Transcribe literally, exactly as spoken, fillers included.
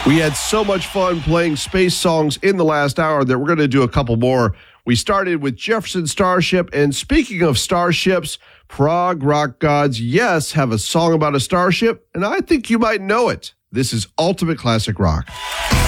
We had so much fun playing space songs in the last hour that we're going to do a couple more. We started with Jefferson Starship, and speaking of starships, prog rock gods, yes, have a song about a starship, and I think you might know it. This is Ultimate Classic Rock.